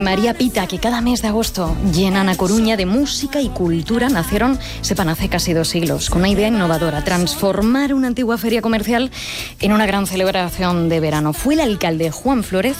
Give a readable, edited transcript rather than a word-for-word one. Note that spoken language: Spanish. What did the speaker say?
María Pita, que cada mes de agosto llenan a Coruña de música y cultura, nacieron, sepan, hace casi 2 siglos, con una idea innovadora: transformar una antigua feria comercial en una gran celebración de verano. Fue el alcalde Juan Flórez